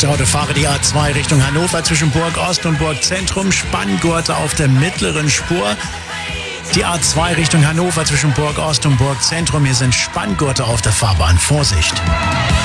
der Autofahrer die A2 Richtung Hannover zwischen Burg Ost und Burg Zentrum. Spanngurte auf der mittleren Spur. Die A2 Richtung Hannover zwischen Burg Ost und Burg Zentrum. Hier sind Spanngurte auf der Fahrbahn. Vorsicht!